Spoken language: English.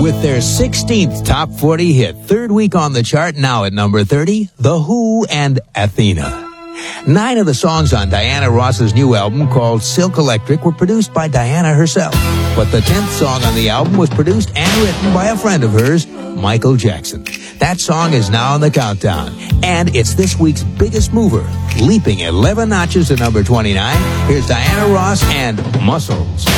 with their 16th top 40 hit. Third week on the chart, now at number 30, The Who and Athena. 9 of the songs on Diana Ross's new album called Silk Electric were produced by Diana herself. But the 10th song on the album was produced and written by a friend of hers, Michael Jackson. That song is now on the countdown, and it's this week's biggest mover, leaping 11 notches to number 29. Here's Diana Ross and Muscles.